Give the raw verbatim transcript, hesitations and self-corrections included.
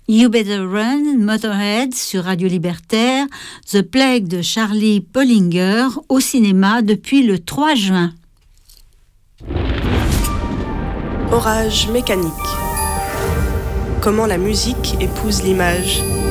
You Better Run, Motorhead sur Radio Libertaire, The Plague de Charlie Pollinger au cinéma depuis le trois juin. Orage mécanique. Comment la musique épouse l'image.